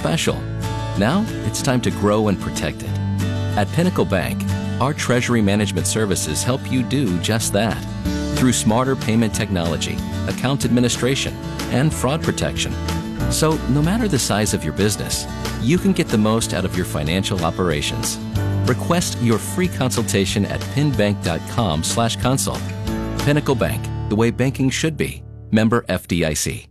special. Now it's time to grow and protect it. At Pinnacle Bank, our treasury management services help you do just that through smarter payment technology, account administration, and fraud protection. So no matter the size of your business, you can get the most out of your financial operations. Request your free consultation at pinbank.com/consult. Pinnacle Bank, the way banking should be. Member FDIC.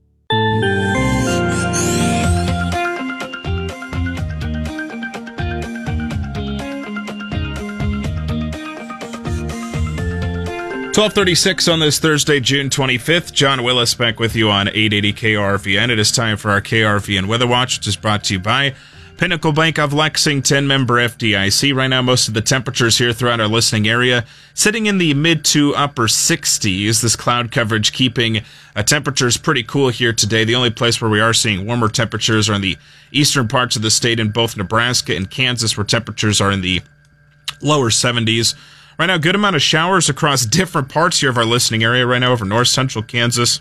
.1236 on this Thursday, June 25th. John Willis back with you on 880 KRVN. It is time for our KRVN Weather Watch, which is brought to you by Pinnacle Bank of Lexington, member FDIC. Right now, most of the temperatures here throughout our listening area sitting in the mid to upper 60s. This cloud coverage keeping temperatures pretty cool here today. The only place where we are seeing warmer temperatures are in the eastern parts of the state in both Nebraska and Kansas, where temperatures are in the lower 70s. Right now, good amount of showers across different parts here of our listening area right now over north central Kansas.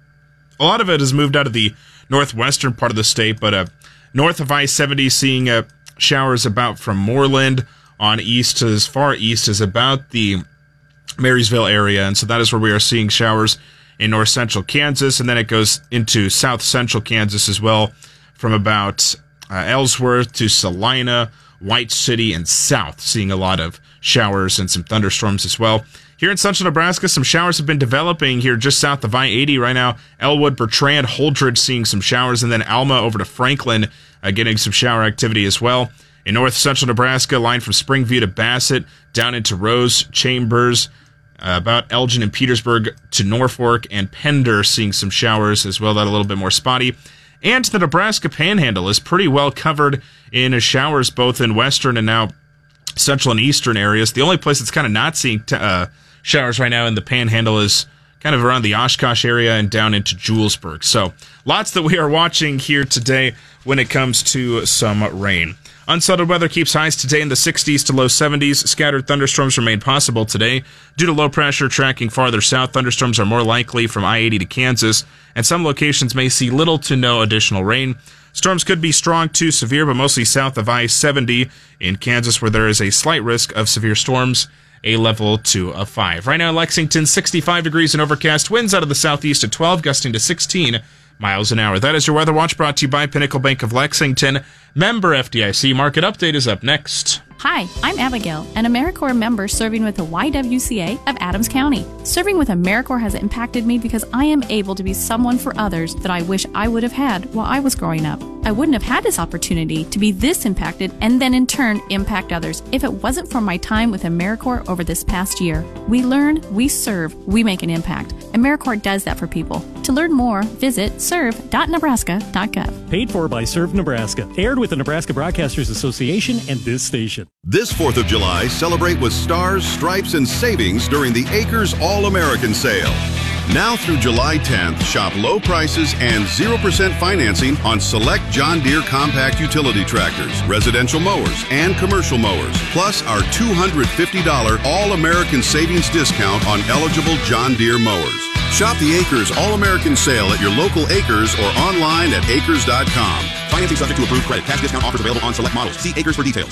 A lot of it has moved out of the northwestern part of the state, but north of I-70 seeing showers about from Moreland on east as far east as about the Marysville area, and so that is where we are seeing showers in north central Kansas, and then it goes into south central Kansas as well from about Ellsworth to Salina, White City, and south, seeing a lot of showers and some thunderstorms as well. Here in central Nebraska, some showers have been developing here just south of I-80 right now. Elwood, Bertrand, Holdridge seeing some showers, and then Alma over to Franklin getting some shower activity as well. In north central Nebraska, line from Springview to Bassett, down into Rose, Chambers, about Elgin and Petersburg to Norfolk, and Pender seeing some showers as well, that a little bit more spotty. And the Nebraska Panhandle is pretty well covered in showers, both in western and now central and eastern areas. The only place that's kind of not seeing showers right now in the Panhandle is kind of around the Oshkosh area and down into Julesburg. So lots that we are watching here today when it comes to some rain. Unsettled weather keeps highs today in the 60s to low 70s. Scattered thunderstorms remain possible today. Due to low pressure tracking farther south, thunderstorms are more likely from I-80 to Kansas, and some locations may see little to no additional rain. Storms could be strong to severe, but mostly south of I-70 in Kansas, where there is a slight risk of severe storms, a level 2 of 5. Right now, Lexington, 65 degrees and overcast. Winds out of the southeast at 12, gusting to 16 miles an hour. That is your Weather Watch, brought to you by Pinnacle Bank of Lexington. Member FDIC. Market Update is up next. Hi, I'm Abigail, an AmeriCorps member serving with the YWCA of Adams County. Serving with AmeriCorps has impacted me because I am able to be someone for others that I wish I would have had while I was growing up. I wouldn't have had this opportunity to be this impacted and then in turn impact others if it wasn't for my time with AmeriCorps over this past year. We learn, we serve, we make an impact. AmeriCorps does that for people. To learn more, visit serve.nebraska.gov. Paid for by Serve Nebraska. Aired with the Nebraska Broadcasters Association and this station. This 4th of July, celebrate with stars, stripes, and savings during the Acres All-American Sale. Now through July 10th, shop low prices and 0% financing on select John Deere compact utility tractors, residential mowers, and commercial mowers, plus our $250 All-American Savings discount on eligible John Deere mowers. Shop the Acres All-American Sale at your local Acres or online at acres.com. Financing subject to approved credit. Cash discount offers available on select models. See Acres for details.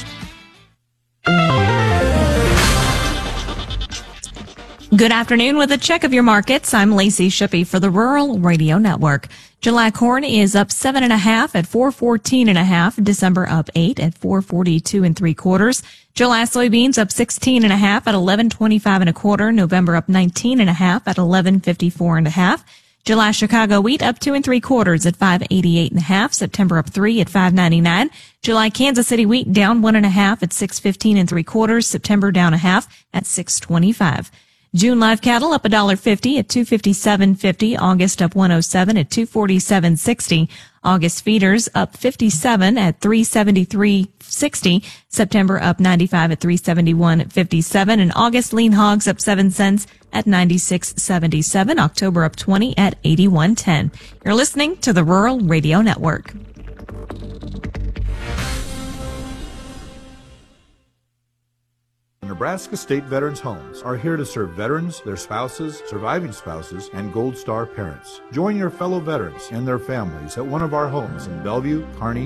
Good afternoon. With a check of your markets, I'm Lacey Shippey for the Rural Radio Network. July corn is up 7.5 at 414.5. December up 8 at 442 3/4. July soybeans up 16.5 at 1125 1/4. November up 19.5 at 1154.5. July Chicago wheat up 2 3/4 at 588.5. September up 3 at 599. July Kansas City wheat down 1.5 at 615 3/4. September down 1/2 at 625. June live cattle up $1.50 at $257.50. August up 107 at $247.60. August feeders up 57 at $373.60. September up 95 at $371.57. And August lean hogs up 7 cents at $96.77. October up 20 at $81.10. You're listening to the Rural Radio Network. Nebraska State Veterans Homes are here to serve veterans, their spouses, surviving spouses, and Gold Star parents. Join your fellow veterans and their families at one of our homes in Bellevue, Kearney,